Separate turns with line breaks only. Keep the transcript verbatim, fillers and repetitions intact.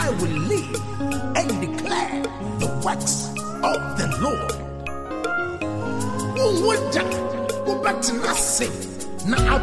I will live and declare the works of the Lord. Who would go back to nothing? Now